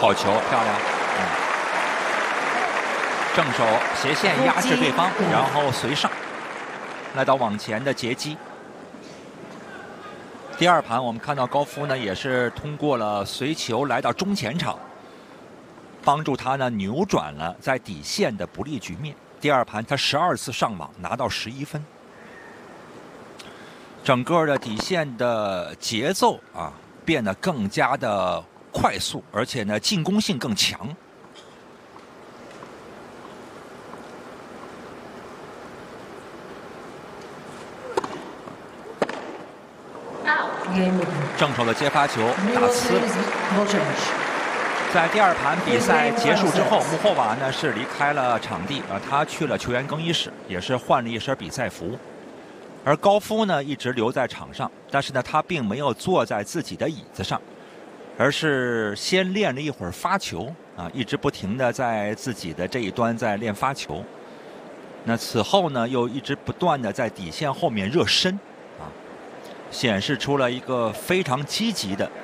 好球，漂亮。正手斜线压制对方，然后随上，来到网前的截击。第二盘我们看到高夫呢也是通过了随球来到中前场，帮助他呢扭转了在底线的不利局面。第二盘他12次上网拿到11分，整个的底线的节奏啊变得更加的快速，而且呢进攻性更强。正手的接发球打呲了。在第二盘比赛结束之后，穆霍瓦呢是离开了场地他去了球员更衣室，也是换了一身比赛服。而高夫呢一直留在场上，但是呢他并没有坐在自己的椅子上，而是先练了一会儿发球一直不停的在自己的这一端在练发球。那此后呢又一直不断的在底线后面热身显示出了一个非常积极的